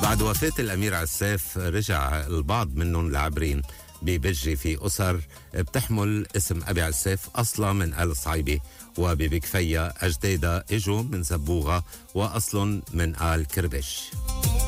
بعد وفاة الأمير عساف رجع البعض منهم العابرين ببجي في أسر بتحمل اسم أبي عساف أصلا من آل الصعيبة، وببكفية أجدادها إجوا من زبوغة وأصل من آل كربش.